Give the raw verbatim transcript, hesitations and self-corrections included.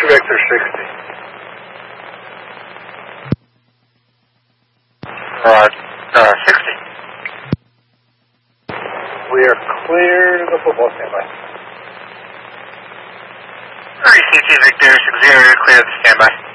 Victor sixty. Uh, uh, sixty. We are clear to the football standby. Alright, C T Victor six zero, clear to the standby.